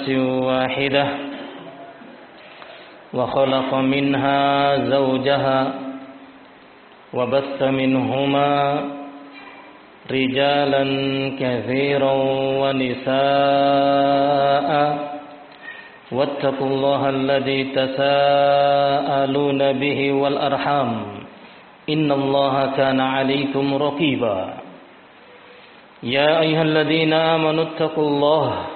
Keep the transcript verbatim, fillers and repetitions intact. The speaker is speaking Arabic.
واحدة وخلق منها زوجها وبث منهما رجالا كثيرا ونساء واتقوا الله الذي تساءلون به والأرحام إن الله كان عليكم رقيبا يا أيها الذين آمنوا اتقوا الله